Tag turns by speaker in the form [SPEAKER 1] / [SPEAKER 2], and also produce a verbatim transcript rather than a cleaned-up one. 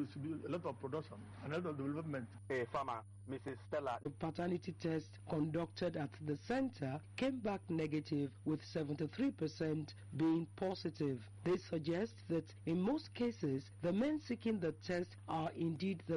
[SPEAKER 1] there should be a lot of production and a lot of development.
[SPEAKER 2] A farmer, Missus Stella.
[SPEAKER 3] The paternity test conducted at the center came back negative, with seventy-three percent being positive. This suggests that in most cases, the men seeking the test are indeed the